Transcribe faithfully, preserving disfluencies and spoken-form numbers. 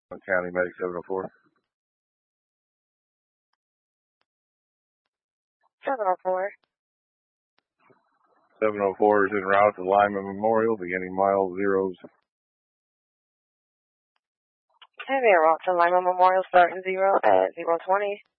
County Medic seven oh four. seven oh four. seven oh four is en route to Lyman Memorial, beginning mile zeros. Heavy route to Lima Memorial starting zero at zero twenty.